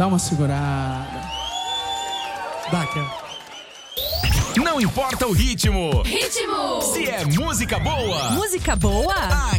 Dá uma segurada. Dá, cara. Não importa o ritmo. Ritmo! Se é música boa. Música boa?